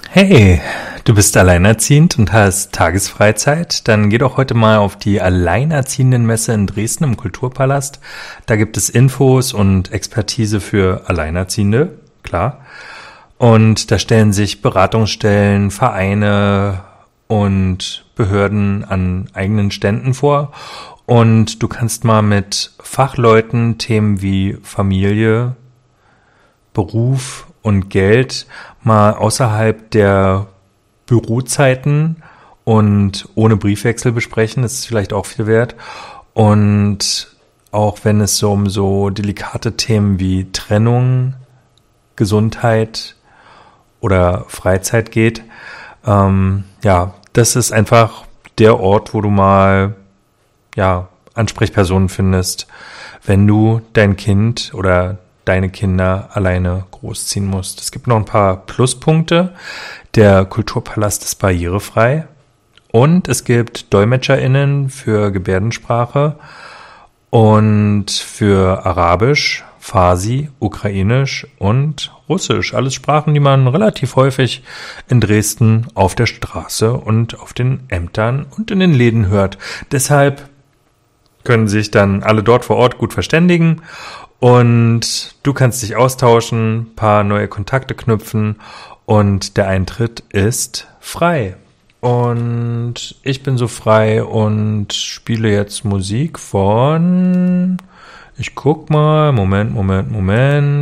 Hey, du bist alleinerziehend und hast Tagesfreizeit? Dann geh doch heute mal auf die Alleinerziehendenmesse in Dresden im Kulturpalast. Da gibt es Infos und Expertise für Alleinerziehende, klar. Und da stellen sich Beratungsstellen, Vereine und Behörden an eigenen Ständen vor. Und du kannst mal mit Fachleuten Themen wie Familie, Beruf und Geld mal außerhalb der Bürozeiten und ohne Briefwechsel besprechen. Das ist vielleicht auch viel wert. Und auch wenn es so um so delikate Themen wie Trennung, Gesundheit oder Freizeit geht, das ist einfach der Ort, wo du mal Ansprechpersonen findest, wenn du dein Kind oder deine Kinder alleine großziehen musst. Es gibt noch ein paar Pluspunkte. Der Kulturpalast ist barrierefrei und es gibt DolmetscherInnen für Gebärdensprache und für Arabisch, Farsi, Ukrainisch und Russisch. Alles Sprachen, die man relativ häufig in Dresden auf der Straße und auf den Ämtern und in den Läden hört. Deshalb können sich dann alle dort vor Ort gut verständigen und du kannst dich austauschen, ein paar neue Kontakte knüpfen und der Eintritt ist frei. Und ich bin so frei und spiele jetzt Musik von, ich guck mal, Moment.